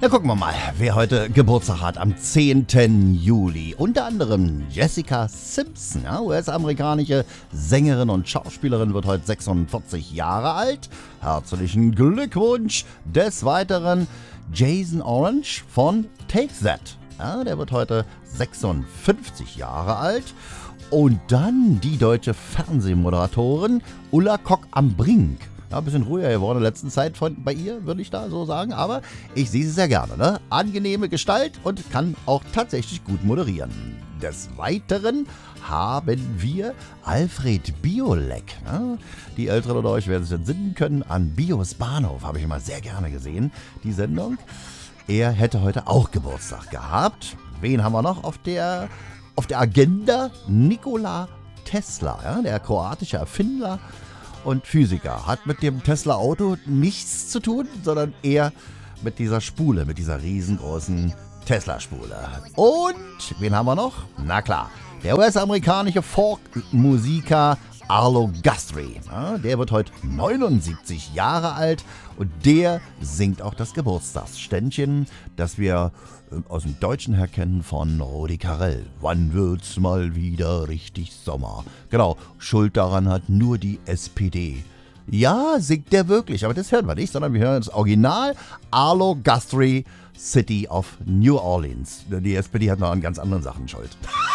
Na, gucken wir mal, wer heute Geburtstag hat am 10. Juli. Unter anderem Jessica Simpson, ja, US-amerikanische Sängerin und Schauspielerin, wird heute 46 Jahre alt. Herzlichen Glückwunsch. Des Weiteren Jason Orange von Take That. Ja, der wird heute 56 Jahre alt. Und dann die deutsche Fernsehmoderatorin Ulla Kock am Brink. Ja, ein bisschen ruhiger geworden in der letzten Zeit bei ihr, würde ich da so sagen. Aber ich sehe sie sehr gerne. Ne? Angenehme Gestalt und kann auch tatsächlich gut moderieren. Des Weiteren haben wir Alfred Biolek. Ne? Die Älteren unter euch werden sich entsinnen können. An Bios Bahnhof habe ich immer sehr gerne gesehen, die Sendung. Er hätte heute auch Geburtstag gehabt. Wen haben wir noch auf der Agenda? Nikola Tesla, ja? Der kroatische Erfinder und Physiker, hat mit dem Tesla-Auto nichts zu tun, sondern eher mit dieser Spule, mit dieser riesengroßen Tesla-Spule. Und wen haben wir noch? Na klar, der US-amerikanische Folk-Musiker Arlo Guthrie. Ja, der wird heute 79 Jahre alt und der singt auch das Geburtstagsständchen, das wir aus dem Deutschen her kennen von Rudi Carrell. Wann wird's mal wieder richtig Sommer? Genau, Schuld daran hat nur die SPD. Ja, singt der wirklich, aber das hören wir nicht, sondern wir hören das Original Arlo Guthrie, City of New Orleans. Die SPD hat noch an ganz anderen Sachen Schuld.